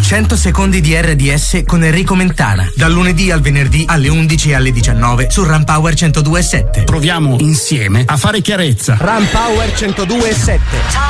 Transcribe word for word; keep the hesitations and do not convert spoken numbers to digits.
cento secondi di R D S con Enrico Mentana. Dal lunedì al venerdì alle undici e alle diciannove su Ram Power centodue e sette. Proviamo insieme a fare chiarezza. Ram Power centodue e sette.